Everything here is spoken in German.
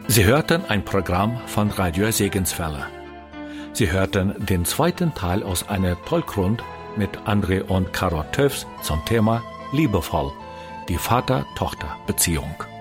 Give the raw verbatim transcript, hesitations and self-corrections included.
Sie hörten ein Programm von Radio Segenswelle. Sie hörten den zweiten Teil aus einer Talkrunde mit André und Caro Töfs zum Thema Liebevoll, die Vater-Tochter-Beziehung.